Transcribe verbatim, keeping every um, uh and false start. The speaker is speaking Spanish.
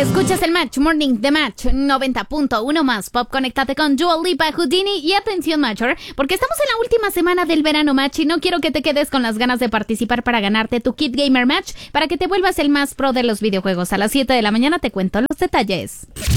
Escuchas el Match Morning de Match noventa punto uno más Pop. Conéctate con Dua Lipa, Houdini y atención Matcher, porque estamos en la última semana del verano Match y no quiero que te quedes con las ganas de participar para ganarte tu Kit Gamer Match para que te vuelvas el más pro de los videojuegos. A las siete de la mañana te cuento los detalles.